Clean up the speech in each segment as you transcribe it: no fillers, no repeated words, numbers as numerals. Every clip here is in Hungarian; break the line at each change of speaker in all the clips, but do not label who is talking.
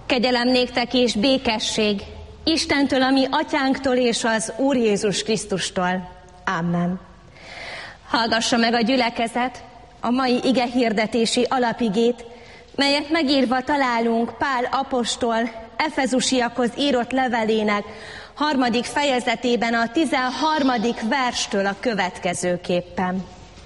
Kegyelem néktek és békesség Istentől, a mi atyánktól és az Úr Jézus Krisztustól. Amen. Hallgassa meg a gyülekezet a mai igehirdetési alapigét, melyet megírva találunk Pál apostol Efezusiakhoz írott levelének 3. fejezetében a 13. verstől a következőképpen.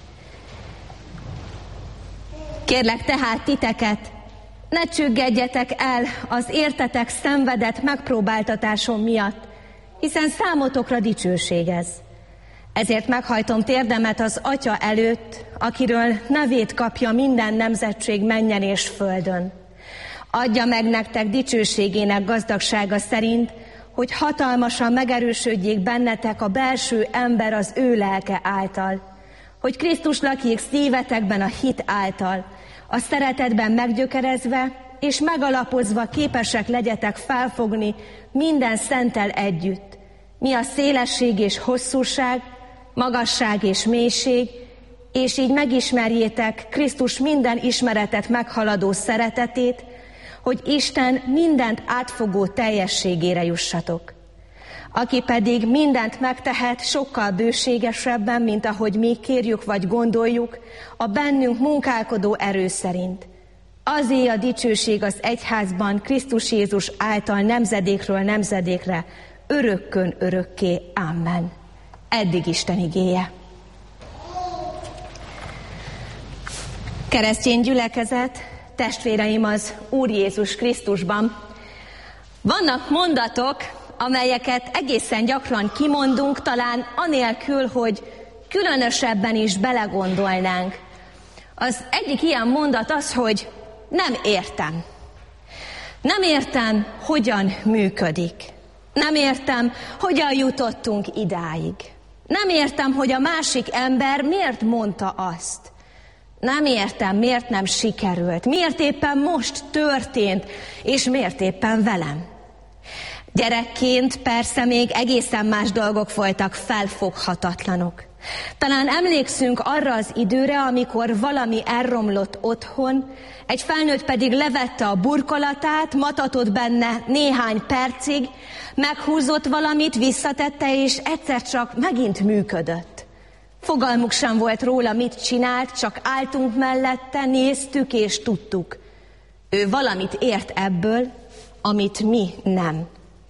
Kérlek tehát titeket, ne csüggedjetek el az értetek szenvedett megpróbáltatásom miatt, hiszen számotokra dicsőség ez. Ezért meghajtom térdemet az Atya előtt, akiről nevét kapja minden nemzetség mennyen és földön. Adja meg nektek dicsőségének gazdagsága szerint, hogy hatalmasan megerősödjék bennetek a belső ember az ő lelke által, hogy Krisztus lakjék szívetekben a hit által, a szeretetben meggyökerezve és megalapozva képesek legyetek felfogni minden szenttel együtt, mi a szélesség és hosszúság, magasság és mélység, és így megismerjétek Krisztus minden ismeretet meghaladó szeretetét, hogy Isten mindent átfogó teljességére jussatok. Aki pedig mindent megtehet sokkal bőségesebben, mint ahogy mi kérjük vagy gondoljuk, a bennünk munkálkodó erő szerint. Azé a dicsőség az egyházban Krisztus Jézus által nemzedékről nemzedékre, örökkön örökké. Amen. Eddig Isten igéje. Keresztény gyülekezet, testvéreim az Úr Jézus Krisztusban, vannak mondatok, amelyeket egészen gyakran kimondunk, talán anélkül, hogy különösebben is belegondolnánk. Az egyik ilyen mondat az, hogy nem értem. Nem értem, hogyan működik. Nem értem, hogyan jutottunk idáig. Nem értem, hogy a másik ember miért mondta azt. Nem értem, miért nem sikerült. Miért éppen most történt, és miért éppen velem. Gyerekként persze még egészen más dolgok voltak felfoghatatlanok. Talán emlékszünk arra az időre, amikor valami elromlott otthon, egy felnőtt pedig levette a burkolatát, matatott benne néhány percig, meghúzott valamit, visszatette, és egyszer csak megint működött. Fogalmuk sem volt róla, mit csinált, csak álltunk mellette, néztük és tudtuk. Ő valamit ért ebből, amit mi nem.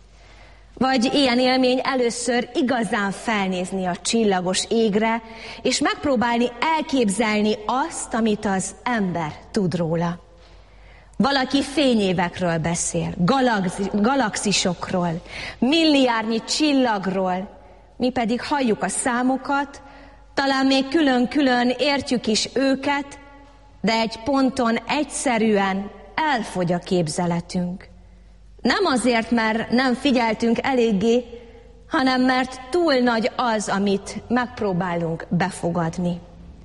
Vagy ilyen élmény először igazán felnézni a csillagos égre, és megpróbálni elképzelni azt, amit az ember tud róla. Valaki fényévekről beszél, galaxisokról, milliárdnyi csillagról, mi pedig halljuk a számokat, talán még külön-külön értjük is őket, de egy ponton egyszerűen elfogy a képzeletünk. Nem azért, mert nem figyeltünk eléggé, hanem mert túl nagy az, amit megpróbálunk befogadni.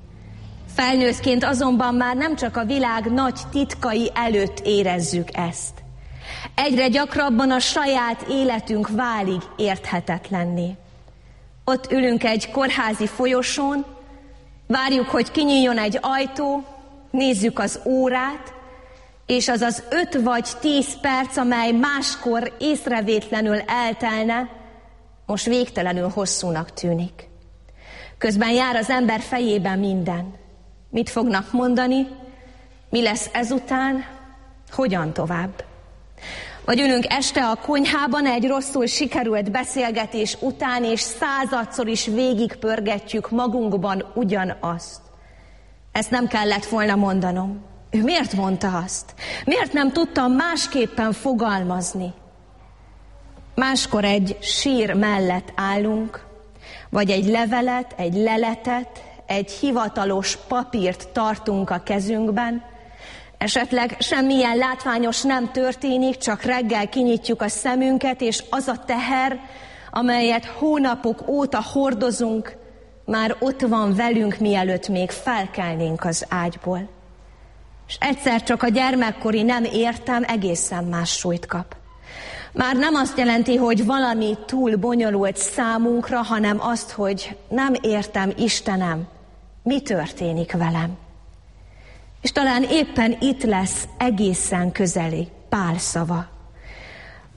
Felnőttként azonban már nem csak a világ nagy titkai előtt érezzük ezt. Egyre gyakrabban a saját életünk válik érthetetlenné. Ott ülünk egy kórházi folyosón, várjuk, hogy kinyíljon egy ajtó, nézzük az órát, és az az 5 vagy 10 perc, amely máskor észrevétlenül eltelne, most végtelenül hosszúnak tűnik. Közben jár az ember fejében minden. Mit fognak mondani? Mi lesz ezután? Hogyan tovább? Vagy ülünk este a konyhában egy rosszul sikerült beszélgetés után, és 100-szor is végigpörgetjük magunkban ugyanazt. Ezt nem kellett volna mondanom. Ő miért mondta azt? Miért nem tudtam másképpen fogalmazni? Máskor egy sír mellett állunk, vagy egy levelet, egy leletet, egy hivatalos papírt tartunk a kezünkben, esetleg semmilyen látványos nem történik, csak reggel kinyitjuk a szemünket, és az a teher, amelyet hónapok óta hordozunk, már ott van velünk, mielőtt még felkelnénk az ágyból. És egyszer csak a gyermekkori nem értem egészen más súlyt kap. Már nem azt jelenti, hogy valami túl bonyolult számunkra, hanem azt, hogy nem értem, Istenem, mi történik velem. És talán éppen itt lesz egészen közeli Pál szava.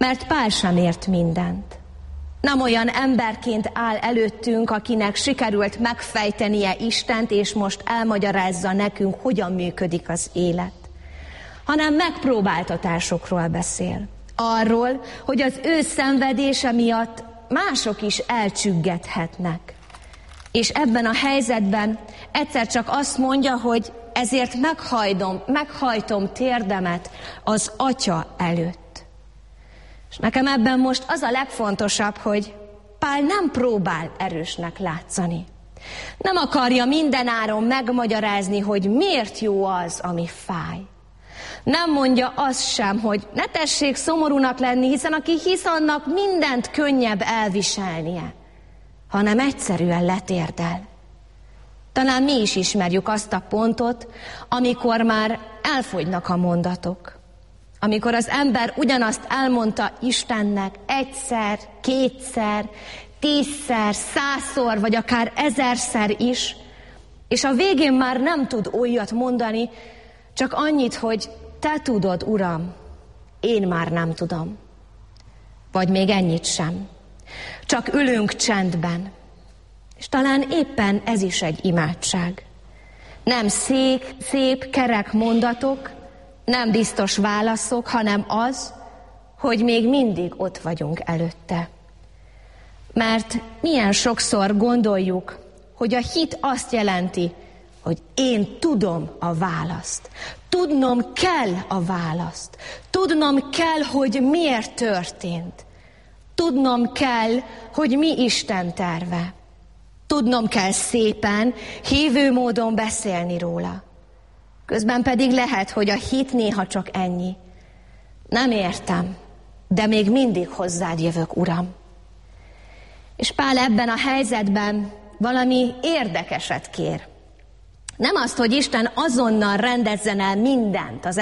Mert Pál sem ért mindent. Nem olyan emberként áll előttünk, akinek sikerült megfejtenie Istent, és most elmagyarázza nekünk, hogyan működik az élet, hanem megpróbáltatásokról beszél. Arról, hogy az ő szenvedése miatt mások is elcsüggedhetnek. És ebben a helyzetben egyszer csak azt mondja, hogy ezért meghajtom térdemet az Atya előtt. És nekem ebben most az a legfontosabb, hogy Pál nem próbál erősnek látszani. Nem akarja mindenáron megmagyarázni, hogy miért jó az, ami fáj. Nem mondja azt sem, hogy ne tessék szomorúnak lenni, hiszen aki hisz, annak mindent könnyebb elviselnie, hanem egyszerűen letérdel. Talán mi is ismerjük azt a pontot, amikor már elfogynak a mondatok. Amikor az ember ugyanazt elmondta Istennek egyszer, kétszer, 10-szer, 100-szor, vagy akár 1000-szer is, és a végén már nem tud olyat mondani, csak annyit, hogy te tudod, Uram, én már nem tudom. Vagy még ennyit sem. Csak ülünk csendben. És talán éppen ez is egy imádság. Nem szép, kerek mondatok, nem biztos válaszok, hanem az, hogy még mindig ott vagyunk előtte. Mert milyen sokszor gondoljuk, hogy a hit azt jelenti, hogy én tudom a választ. Tudnom kell a választ. Tudnom kell, hogy miért történt. Tudnom kell, hogy mi Isten terve. Tudnom kell szépen, hívő módon beszélni róla. Közben pedig lehet, hogy a hit néha csak ennyi. Nem értem, de még mindig hozzád jövök, Uram. És Pál ebben a helyzetben valami érdekeset kér. Nem azt, hogy Isten azonnal rendezzen el mindent az